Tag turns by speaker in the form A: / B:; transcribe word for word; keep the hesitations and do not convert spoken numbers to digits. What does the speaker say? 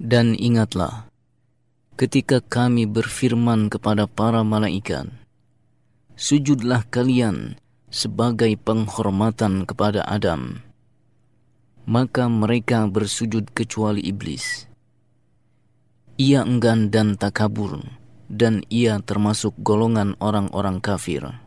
A: Dan ingatlah, ketika kami berfirman kepada para malaikat, sujudlah kalian sebagai penghormatan kepada Adam. Maka mereka bersujud kecuali iblis. Ia enggan dan takabur, dan ia termasuk golongan orang-orang kafir.